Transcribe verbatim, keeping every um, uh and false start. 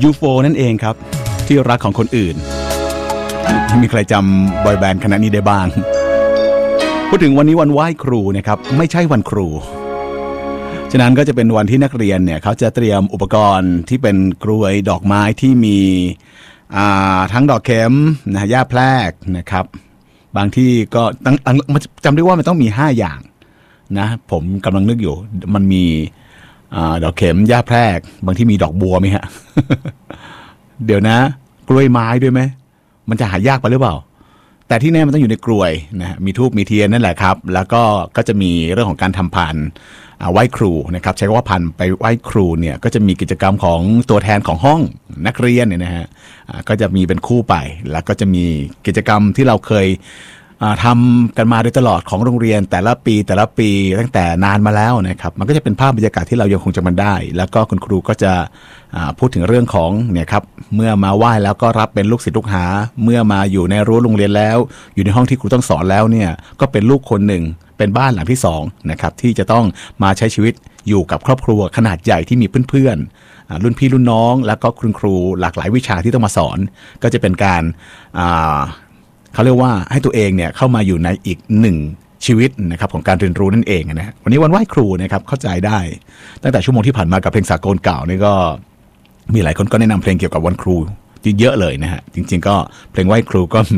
ยู โฟ นั่นเองครับที่รักของคนอื่นมีใครจำบอยแบนด์คณะนี้ได้บ้างพูดถึงวันนี้วันไหว้ครูนะครับไม่ใช่วันครูฉะนั้นก็จะเป็นวันที่นักเรียนเนี่ยเขาจะเตรียมอุปกรณ์ที่เป็นกลวยดอกไม้ที่มีทั้งดอกเข็มนะหญ้าแพรกนะครับบางที่ก็ตั้งจำได้ว่ามันต้องมีห้าอย่างนะผมกำลังนึกอยู่มันมีดอกเข็มหญ้าแพรกบางที่มีดอกบัวไหมฮะ เดี๋ยวนะกล้วยไม้ด้วยไหมมันจะหายากไปหรือเปล่าแต่ที่แน่มันต้องอยู่ในกลวยนะมีธูปมีเทียนนั่นแหละครับแล้วก็ก็จะมีเรื่องของการทำพานไหว้ครูนะครับใช้คำว่าพันไปไหว้ครูเนี่ยก็จะมีกิจกรรมของตัวแทนของห้องนักเรียนเนี่ยนะฮะก็จะมีเป็นคู่ไปแล้วก็จะมีกิจกรรมที่เราเคยทำกันมาโดยตลอดของโรงเรียนแต่ละปีแต่ละปีตั้งแต่นานมาแล้วนะครับมันก็จะเป็นภาพบรรยากาศที่เรายังคงจำมันได้แล้วก็คุณครูก็จะพูดถึงเรื่องของเนี่ยครับเมื่อมาไหว้แล้วก็รับเป็นลูกศิษย์ลูกหาเมื่อมาอยู่ในรั้วโรงเรียนแล้วอยู่ในห้องที่ครูต้องสอนแล้วเนี่ยก็เป็นลูกคนหนึ่งเป็นบ้านหลังที่สองนะครับที่จะต้องมาใช้ชีวิตอยู่กับครอบครัวขนาดใหญ่ที่มีเพื่อนๆรุ่นพี่รุ่นน้องแล้วก็คุณครูหลากหลายวิชาที่ต้องมาสอนก็จะเป็นการเขาเรียกว่าให้ตัวเองเนี่ยเข้ามาอยู่ในอีกหนึ่งชีวิตนะครับของการเรียนรู้นั่นเองนะวันนี้วันไหว้ครูนะครับเข้าใจได้ตั้งแต่ชั่วโมงที่ผ่านมากับเพลงสากลเก่านี่ก็มีหลายคนก็แนะนำเพลงเกี่ยวกับวันครูเยอะเลยนะฮะจริงๆก็เพลงไหว้ครูก็